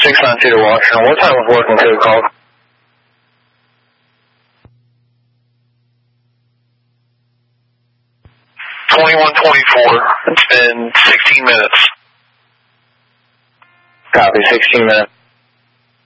692 to Washington. What time was working to call? 21:24. It's been 16 minutes. Copy, 16 minutes.